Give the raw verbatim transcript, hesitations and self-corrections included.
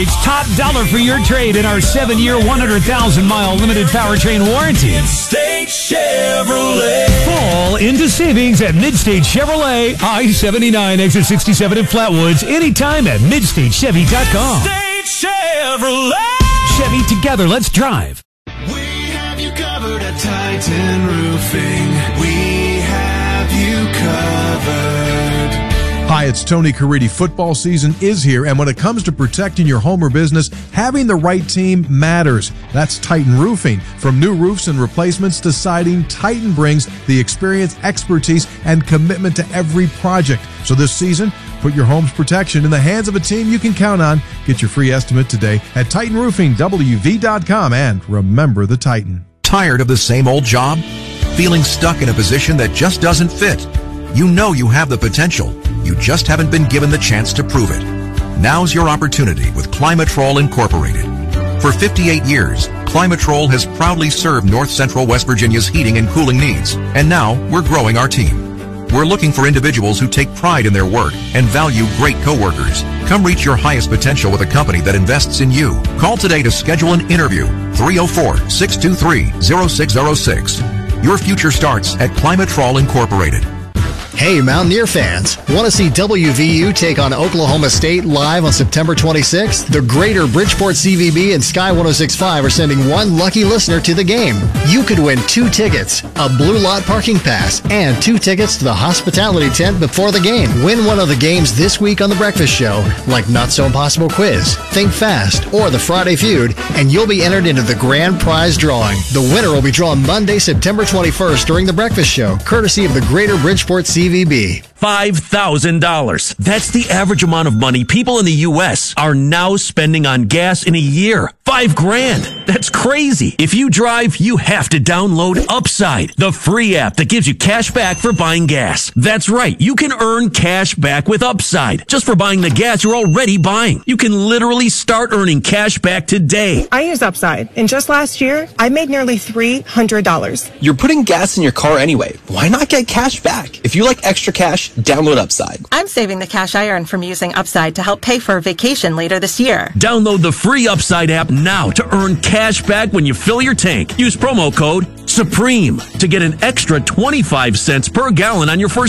Detroit's top dollar for your trade in our seven-year, one hundred thousand mile limited powertrain warranty. Midstate Chevrolet. Fall into savings at Midstate Chevrolet, I seventy-nine, exit sixty-seven in Flatwoods, anytime at midstate chevy dot com. Midstate Chevrolet. Chevy, together, let's drive. We have you covered at Titan Roofing. We have you covered. Hi, it's Tony Caridi. Football season is here, and when it comes to protecting your home or business, having the right team matters. That's Titan Roofing. From new roofs and replacements to siding, Titan brings the experience, expertise, and commitment to every project. So this season, put your home's protection in the hands of a team you can count on. Get your free estimate today at Titan Roofing W V dot com, and remember the Titan. Tired of the same old job? Feeling stuck in a position that just doesn't fit? You know you have the potential. You just haven't been given the chance to prove it. Now's your opportunity with Climatrol Incorporated. For fifty-eight years, Climatrol has proudly served North Central West Virginia's heating and cooling needs, and now we're growing our team. We're looking for individuals who take pride in their work and value great coworkers. Come reach your highest potential with a company that invests in you. Call today to schedule an interview. three oh four, six two three, oh six oh six. Your future starts at Climatrol Incorporated. Hey, Mountaineer fans, want to see W V U take on Oklahoma State live on September twenty-sixth? The Greater Bridgeport C V B and Sky one oh six point five are sending one lucky listener to the game. You could win two tickets, a blue lot parking pass, and two tickets to the hospitality tent before the game. Win one of the games this week on The Breakfast Show, like Not So Impossible Quiz, Think Fast, or the Friday Feud, and you'll be entered into the grand prize drawing. The winner will be drawn Monday, September twenty-first during The Breakfast Show, courtesy of the Greater Bridgeport C V B. five thousand dollars. That's the average amount of money people in the U S are now spending on gas in a year. Five grand. That's crazy. If you drive, you have to download Upside, the free app that gives you cash back for buying gas. That's right. You can earn cash back with Upside just for buying the gas you're already buying. You can literally start earning cash back today. I use Upside, and just last year, I made nearly three hundred dollars. You're putting gas in your car anyway. Why not get cash back? If you like extra cash, download Upside. I'm saving the cash I earn from using Upside to help pay for a vacation later this year. Download the free Upside app now to earn cash back when you fill your tank. Use promo code SUPREME to get an extra twenty-five cents per gallon on your first